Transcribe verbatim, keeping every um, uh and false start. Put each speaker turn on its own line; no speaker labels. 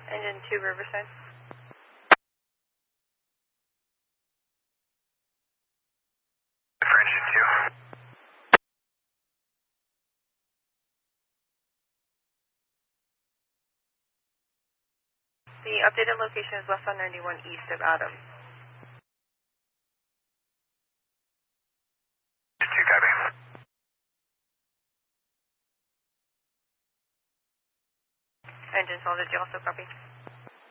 Engine two, Riverside.
For engine two.
The updated location is west on ninety-one east of Adams.
Two, copy.
Engine twelve, did you also copy?